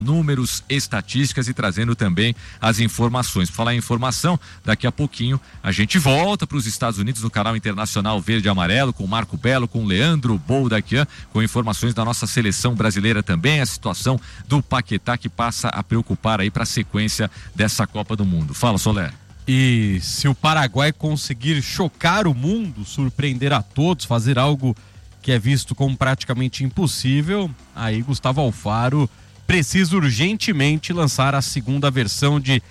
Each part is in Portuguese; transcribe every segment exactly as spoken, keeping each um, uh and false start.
números, estatísticas e trazendo também as informações. Por falar em informação, daqui a pouquinho a gente volta para os Estados Unidos no canal internacional Verde e Amarelo com o Marco Belo, com o Leandro Boldaquian, com informações da nossa seleção brasileira também, a situação do Paquetá que passa a preocupar aí para a sequência dessa Copa do Mundo. Fala, Soler. E se o Paraguai conseguir chocar o mundo, surpreender a todos, fazer algo que é visto como praticamente impossível, aí Gustavo Alfaro precisa urgentemente lançar a segunda versão de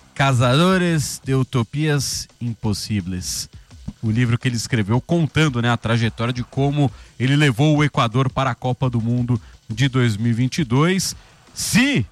Cazadores de Utopias Impossíveis. O livro que ele escreveu contando, né, a trajetória de como ele levou o Equador para a Copa do Mundo de dois mil e vinte e dois. Se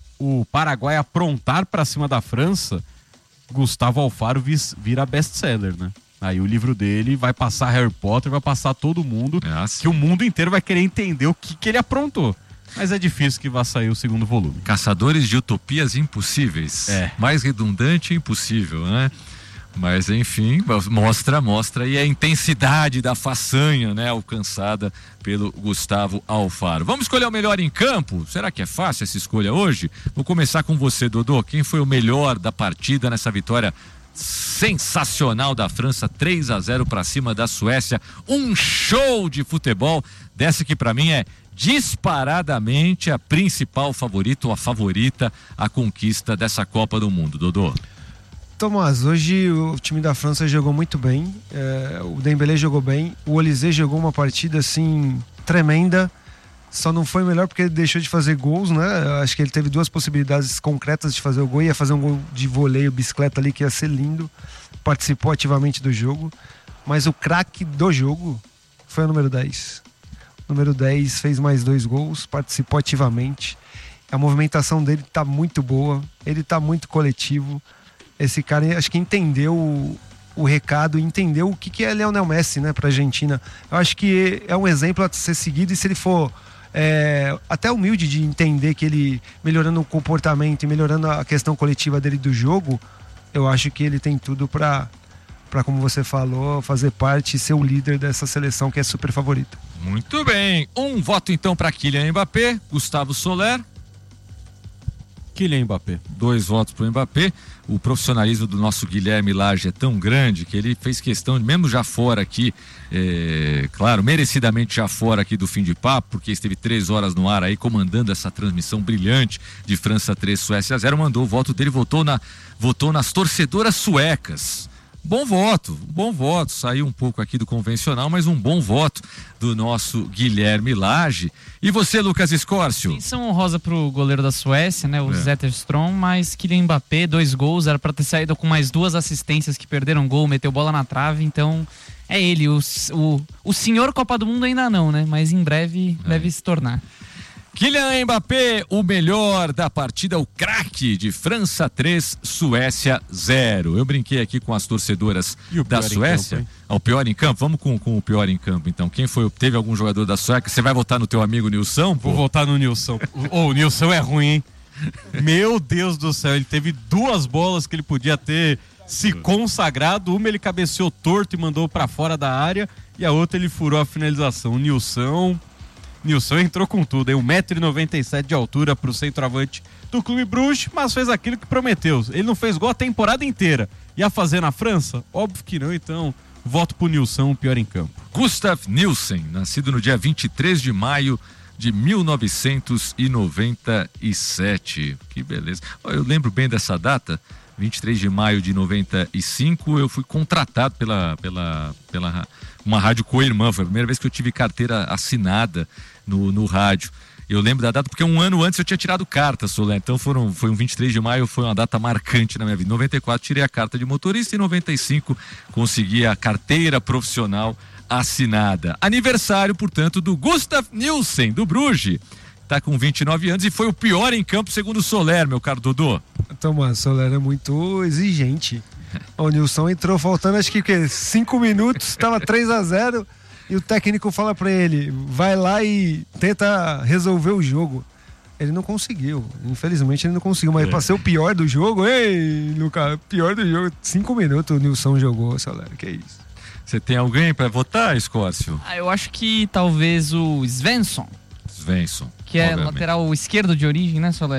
o Paraguai aprontar para cima da França, Gustavo Alfaro vira best-seller, né? Aí o livro dele vai passar Harry Potter, vai passar todo mundo, Nossa. que o mundo inteiro vai querer entender o que, que ele aprontou. Mas é difícil que vá sair o segundo volume. Caçadores de Utopias Impossíveis. É. Mais redundante e impossível, né? Mas enfim, mostra, mostra aí a intensidade da façanha, né, alcançada pelo Gustavo Alfaro. Vamos escolher o melhor em campo? Será que é fácil essa escolha hoje? Vou começar com você, Dodô. Quem foi o melhor da partida nessa vitória sensacional da França, três a zero para cima da Suécia? Um show de futebol, dessa que para mim é disparadamente a principal favorita ou a favorita à conquista dessa Copa do Mundo, Dodô. Tomás, hoje o time da França jogou muito bem, é, o Dembélé jogou bem, o Olise jogou uma partida assim tremenda, só não foi melhor porque ele deixou de fazer gols, né? Acho que ele teve duas possibilidades concretas de fazer o gol, ia fazer um gol de voleio, bicicleta ali que ia ser lindo, participou ativamente do jogo, mas o craque do jogo foi o número dez. O número dez fez mais dois gols, participou ativamente, a movimentação dele tá muito boa, ele tá muito coletivo. Esse cara, acho que entendeu o, o recado, entendeu o que, que é Lionel Messi, né, para a Argentina. Eu acho que é um exemplo a ser seguido, e se ele for é, até humilde de entender que ele, melhorando o comportamento e melhorando a questão coletiva dele do jogo, eu acho que ele tem tudo para, para, como você falou, fazer parte e ser o líder dessa seleção que é super favorita. Muito bem. Um voto então para Kylian Mbappé. Gustavo Soler. Kylian Mbappé. Dois votos para o Mbappé. O profissionalismo do nosso Guilherme Lage é tão grande que ele fez questão, mesmo já fora aqui, é, claro, merecidamente já fora aqui do Fim de Papo, porque esteve três horas no ar aí comandando essa transmissão brilhante de França três, Suécia zero, mandou o voto dele, votou, na, votou nas torcedoras suecas. Bom voto, bom voto, saiu um pouco aqui do convencional, mas um bom voto do nosso Guilherme Lage. E você, Lucas Escórcio? Menção honrosa pro goleiro da Suécia, né, o É. Zetterstrom, mas Kylian Mbappé, dois gols, era pra ter saído com mais duas assistências que perderam gol, meteu bola na trave, então é ele, o, o, o senhor Copa do Mundo ainda não, né, mas em breve É. deve se tornar. Kylian Mbappé, o melhor da partida, o craque de França três, Suécia zero. Eu brinquei aqui com as torcedoras da Suécia. Campo, ah, o pior em campo? Vamos com, com o pior em campo, então. Quem foi? Teve algum jogador da Suécia? Você vai votar no teu amigo Nilson? Vou votar no Nilson. Ô, o Nilson é ruim, hein? Meu Deus do céu, ele teve duas bolas que ele podia ter se consagrado. Uma ele cabeceou torto e mandou pra fora da área, e a outra ele furou a finalização. O Nilson... Nilson entrou com tudo, hein? um metro e noventa e sete de altura pro centroavante do Clube Bruges, mas fez aquilo que prometeu. Ele não fez gol a temporada inteira. Ia fazer na França? Óbvio que não, então voto pro Nilson, o pior em campo. Gustav Nielsen, nascido no dia vinte e três de maio de mil novecentos e noventa e sete. Que beleza. Eu lembro bem dessa data, vinte e três de maio de noventa e cinco, eu fui contratado pela, pela, pela uma rádio co-irmã, foi a primeira vez que eu tive carteira assinada no, no rádio. Eu lembro da data porque um ano antes eu tinha tirado carta, Soler, então foram, foi um vinte e três de maio, foi uma data marcante na minha vida. Em noventa e quatro tirei a carta de motorista e em noventa e cinco consegui a carteira profissional assinada. Aniversário, portanto, do Gustav Nielsen, do Bruges. Tá com vinte e nove anos e foi o pior em campo segundo o Soler, meu caro Dodô. Tomás, Soler é muito exigente. O Nilson entrou faltando acho que cinco minutos, estava três a zero e o técnico fala pra ele, vai lá e tenta resolver o jogo. Ele não conseguiu, infelizmente ele não conseguiu, mas é. Pra ser o pior do jogo, ei, Lucas, pior do jogo, cinco minutos o Nilson jogou, Soler, que é isso. Você tem alguém pra votar, Escórcio? Ah, eu acho que talvez o Svensson. Svensson. Que é obviamente. lateral esquerdo de origem, né, Solé?